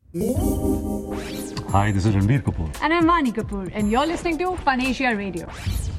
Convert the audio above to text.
Hi, this is Ranbir Kapoor. And I'm Vani Kapoor, and you're listening to Fun Asia Radio.